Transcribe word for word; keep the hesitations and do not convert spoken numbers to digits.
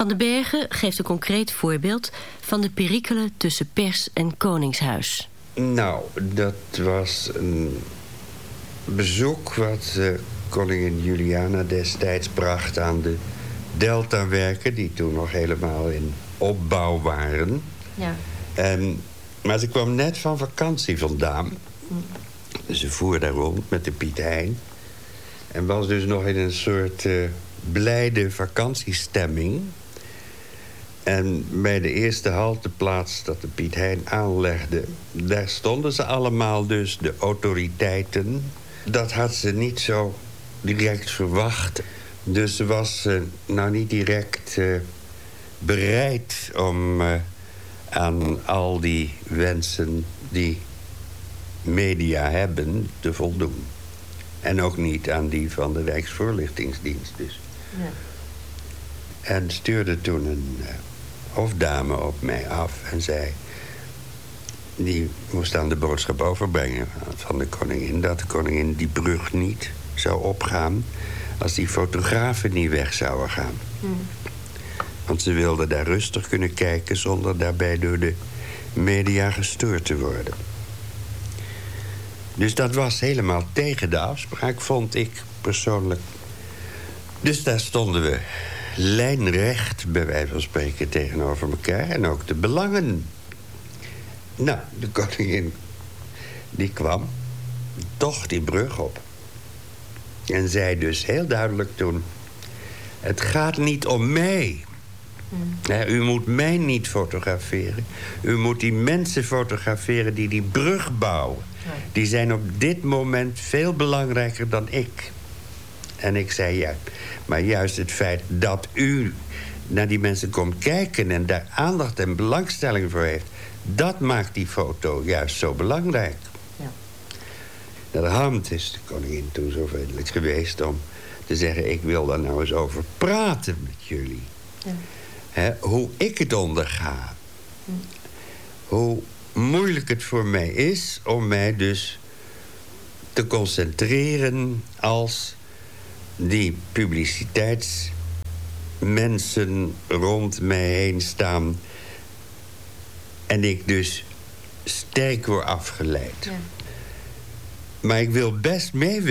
Van den Bergen geeft een concreet voorbeeld van de perikelen tussen pers en koningshuis. Nou, dat was een bezoek wat uh, koningin Juliana destijds bracht aan de Deltawerken, die toen nog helemaal in opbouw waren. Ja. En, maar ze kwam net van vakantie vandaan. Hm. Ze voer daar rond met de Piet Hein. En was dus nog in een soort uh, blijde vakantiestemming. En bij de eerste halteplaats dat de Piet Hein aanlegde, daar stonden ze allemaal dus, de autoriteiten. Dat had ze niet zo direct verwacht. Dus ze was uh, nou niet direct uh, bereid om uh, aan al die wensen die media hebben te voldoen. En ook niet aan die van de Rijksvoorlichtingsdienst dus. Ja. En stuurde toen een uh, hofdame op mij af en zei, die moest aan de boodschap overbrengen van de koningin, dat de koningin die brug niet zou opgaan als die fotografen niet weg zouden gaan. Hmm. Want ze wilden daar rustig kunnen kijken zonder daarbij door de media gestoord te worden. Dus dat was helemaal tegen de afspraak, vond ik persoonlijk. Dus daar stonden we lijnrecht, bij wijze van spreken, tegenover elkaar. En ook de belangen. Nou, de koningin, die kwam toch die brug op. En zei dus heel duidelijk toen, het gaat niet om mij. Hmm. Ja, u moet mij niet fotograferen. U moet die mensen fotograferen die die brug bouwen. Ja. Die zijn op dit moment veel belangrijker dan ik. En ik zei, ja, maar juist het feit dat u naar die mensen komt kijken en daar aandacht en belangstelling voor heeft, dat maakt die foto juist zo belangrijk. Ja. Naderhand is de koningin toen zo vriendelijk geweest om te zeggen, ik wil daar nou eens over praten met jullie. Ja. He, hoe ik het onderga. Hm. Hoe moeilijk het voor mij is om mij dus te concentreren als die publiciteitsmensen rond mij heen staan en ik dus sterk word afgeleid. Ja. Maar ik wil best meewerken